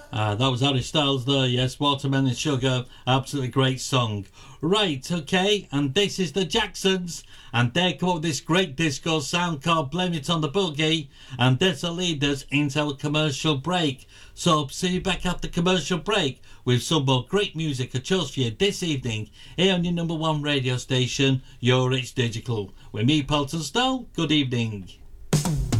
That was Harry Styles there, yes, Watermelon Sugar, absolutely great song. Right, okay, and this is the Jacksons, and they come up with this great disco sound called Blame It on the Boogie, and this will lead us into our commercial break. So, see you back after commercial break with some more great music I chose for you this evening here on your number one radio station, Your Rich Digital. With me, Paulton Stowe, good evening.